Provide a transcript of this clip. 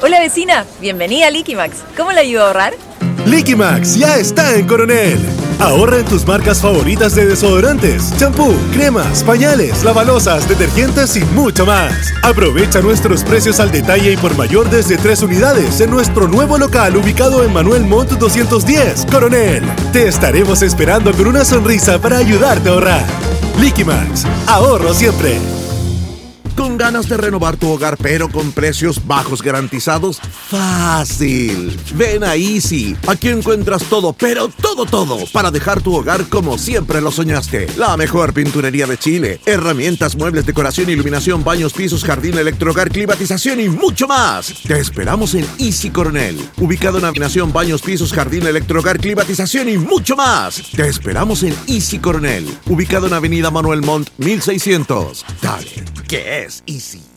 Hola vecina, bienvenida a Liquimax. ¿Cómo le ayudo a ahorrar? Liquimax ya está en Coronel. Ahorra en tus marcas favoritas de desodorantes, champú, cremas, pañales, lavalosas, detergentes y mucho más. Aprovecha nuestros precios al detalle y por mayor desde 3 unidades en nuestro nuevo local ubicado en Manuel Montt 210, Coronel. Te estaremos esperando con una sonrisa para ayudarte a ahorrar. Liquimax, ahorro siempre. ¿Con ganas de renovar tu hogar pero con precios bajos garantizados? ¡Fácil! Ven a Easy. Aquí encuentras todo, pero todo, para dejar tu hogar como siempre lo soñaste. La mejor pinturería de Chile, herramientas, muebles, decoración, iluminación, baños, pisos, jardín, electrohogar, climatización y mucho más. Te esperamos en Easy Coronel, ubicado en Avenida Baños, pisos, jardín, electrohogar, climatización y mucho más. Te esperamos en Easy Coronel, ubicado en Avenida Manuel Montt 1600. Dale, ¿qué es Easy?